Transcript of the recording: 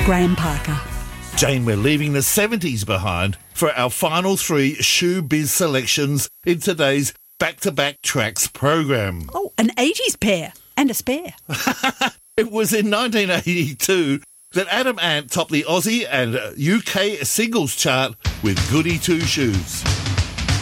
Graham Parker. Jane, we're leaving the 70s behind for our final 3 shoebiz selections in today's Back-to-Back Tracks program. Oh, an 80s pair and a spare. It was in 1982 that Adam Ant topped the Aussie and UK singles chart with Goody Two Shoes.